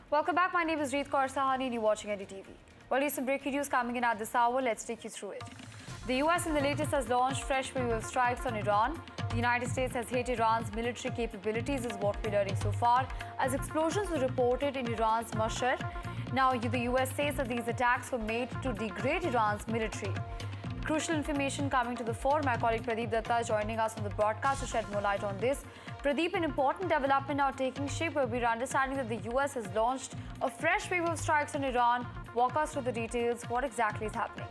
Welcome back. My name is Reet Kaur Sahani and you're watching NDTV. Well, here's some breaking news coming in at this hour. Let's take you through it. The US in the latest has launched fresh wave of strikes on Iran. The United States has hit Iran's military capabilities, is what we're learning so far, as explosions were reported in Iran's Mashhad. Now, the US says that these attacks were made to degrade Iran's military. Crucial information coming to the fore. My colleague Pradeep Datta is joining us on the broadcast to shed more light on this. Pradeep, an important development now taking shape where we're understanding that the US has launched a fresh wave of strikes on Iran. Walk us through the details. What exactly is happening?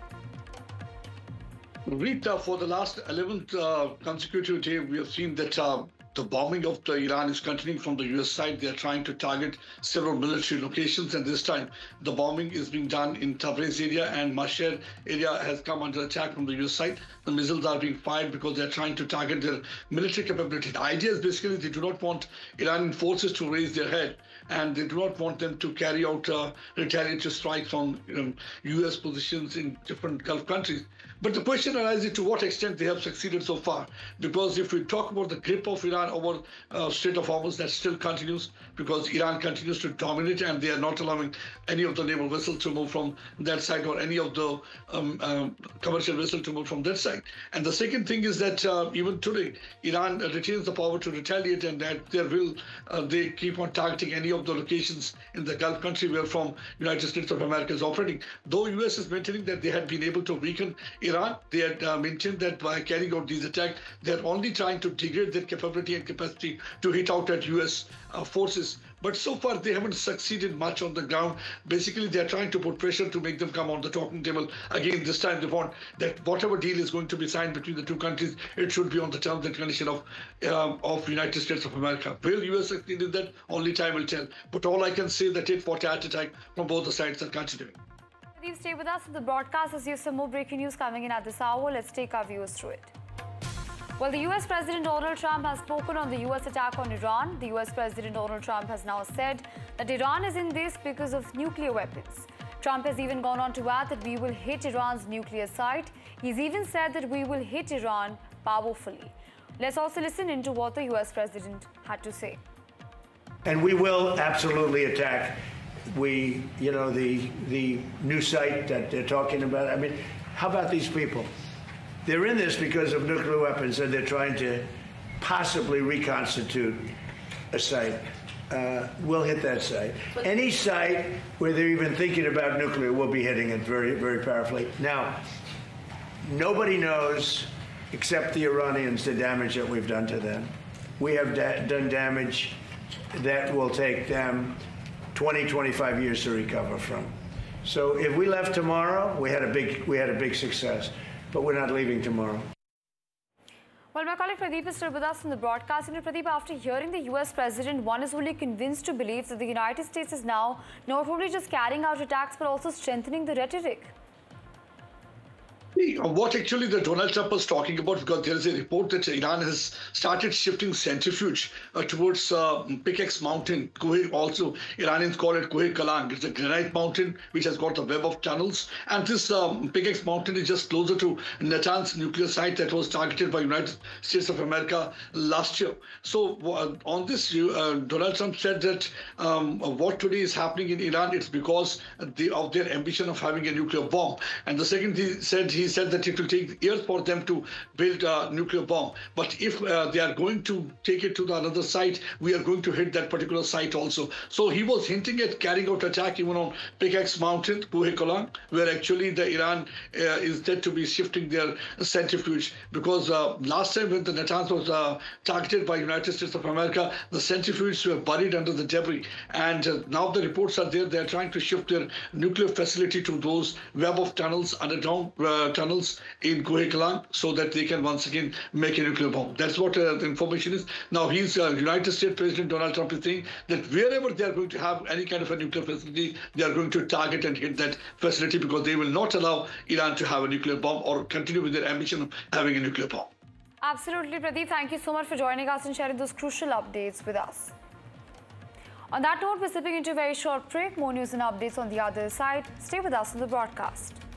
Rita, for the last 11th consecutive day, we have seen that the bombing of Iran is continuing from the US side. They are trying to target several military locations, and this time the bombing is being done in Tabriz area, and Mashhad area has come under attack from the US side. The missiles are being fired because they are trying to target their military capability. The idea is basically they do not want Iranian forces to raise their head, and they do not want them to carry out retaliatory strikes on US positions in different Gulf countries. But the question arises to what extent they have succeeded so far. Because if we talk about the grip of Iran over Strait of Hormuz, that still continues because Iran continues to dominate and they are not allowing any of the naval vessels to move from that side or any of the commercial vessels to move from that side. And the second thing is that even today, Iran retains the power to retaliate, and that they keep on targeting any of the locations in the Gulf country where from United States of America is operating. Though US is maintaining that they had been able to weaken Iran, they had maintained that by carrying out these attacks, they're only trying to degrade their capability and capacity to hit out at US forces. But so far, they haven't succeeded much on the ground. Basically, they're trying to put pressure to make them come on the talking table. Again, this time they want that whatever deal is going to be signed between the two countries, it should be on the terms and conditions of United States of America. Will US succeed in that? Only time will tell. But all I can say that tit for tat attack from both the sides are continuing. Please stay with us on the broadcast as you have some more breaking news coming in at this hour. Let's take our viewers through it. Well, the US President Donald Trump has spoken on the US attack on Iran. The US President Donald Trump has now said that Iran is in this because of nuclear weapons. Trump has even gone on to add that we will hit Iran's nuclear site. He's even said that we will hit Iran powerfully. Let's also listen into what the US President had to say. And we will absolutely attack the new site that they're talking about. I mean, how about these people? They're in this because of nuclear weapons, and they're trying to possibly reconstitute a site. We'll hit that site. Any site where they're even thinking about nuclear, we'll be hitting it very, very powerfully. Now, nobody knows, except the Iranians, the damage that we've done to them. We have done damage that will take them 20, 25 years to recover from. So if we left tomorrow, we had a big success. But we're not leaving tomorrow. Well, my colleague Pradeep is still with us in the broadcast. And Pradeep, after hearing the US president, one is only convinced to believe that the United States is now not only just carrying out attacks, but also strengthening the rhetoric. What actually the Donald Trump was talking about, because there is a report that Iran has started shifting centrifuge towards Pickaxe Mountain. Also, Iranians call it Kohe Kalang. It's a granite mountain which has got a web of tunnels. And this Pickaxe Mountain is just closer to Natanz nuclear site that was targeted by United States of America last year. So on this, Donald Trump said that what today is happening in Iran, it's because of their ambition of having a nuclear bomb. And the second he said that it will take years for them to build a nuclear bomb. But if they are going to take it to the another site, we are going to hit that particular site also. So he was hinting at carrying out attack even on Pickaxe Mountain, Kohe Kalang, where actually the Iran is said to be shifting their centrifuge. Because last time when the Natanz was targeted by United States of America, the centrifuges were buried under the debris. And now the reports are there. They are trying to shift their nuclear facility to those web of tunnels, underground tunnels in Kohe Kalang, so that they can once again make a nuclear bomb. That's what the information is. Now, United States President Donald Trump is saying that wherever they are going to have any kind of a nuclear facility, they are going to target and hit that facility because they will not allow Iran to have a nuclear bomb or continue with their ambition of having a nuclear bomb. Absolutely, Pradeep. Thank you so much for joining us and sharing those crucial updates with us. On that note, we're slipping into a very short break. More news and updates on the other side. Stay with us on the broadcast.